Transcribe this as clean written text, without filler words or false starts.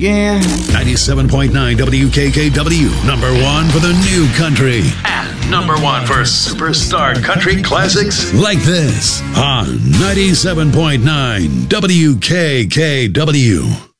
again. 97.9 WKKW, number one for the new country. And number one for superstar country classics like this on 97.9 WKKW.